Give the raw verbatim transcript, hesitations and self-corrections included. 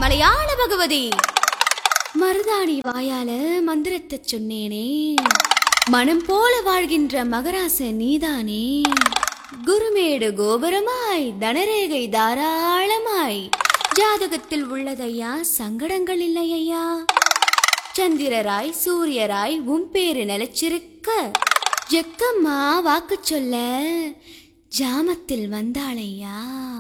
மலையாள பகவதி. மருதாணி வாயால மந்திரத்தை சொன்னேனே, மனம் போல வாழ்கின்ற மகராச நீதானே. குருமேடு கோபுரமாய் தனரேகை தாராளமாய் ஜாதகத்தில் உள்ளதையா, சங்கடங்கள் இல்லையா. சந்திரராய் சூரியராய் உன் பேரு நிலைச்சிருக்க, ஜக்கம்மா வாக்கு சொல்ல ஜாமத்தில் வந்தாளையா.